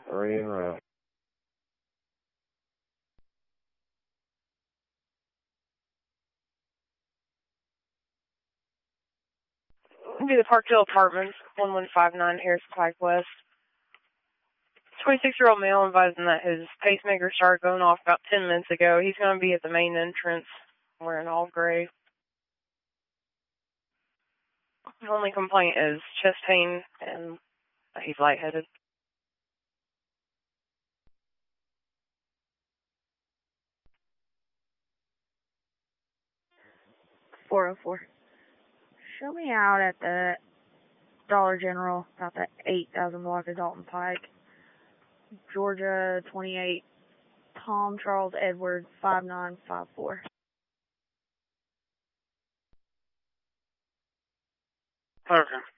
3 en route. It'll be the Parkdale Apartments, 1159 Harris Pike West. 26-year-old male advising that his pacemaker started going off about 10 minutes ago. He's going to be at the main entrance wearing all gray. The only complaint is chest pain and he's lightheaded. 404. Show me out at the Dollar General, about the 8,000 block of Dalton Pike, Georgia 28, Tom Charles Edward 5954. Okay.